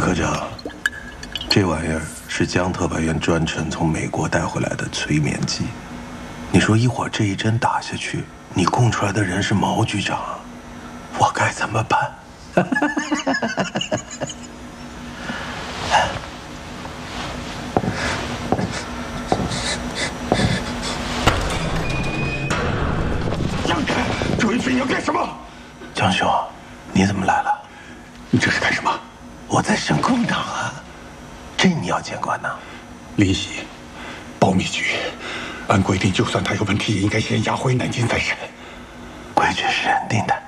科长，这玩意儿是江特派员专程从美国带回来的催眠剂。你说一会儿这一针打下去，你供出来的人是毛局长，我该怎么办？ 让开！周云飞，你要干什么？ 江兄，你怎么来了？ 你这是干什么？ 我在审空档啊，这你要监管呢？ 林袭，保密局，按规定，就算他有问题，也应该先押回南京再审。 规矩是人定的。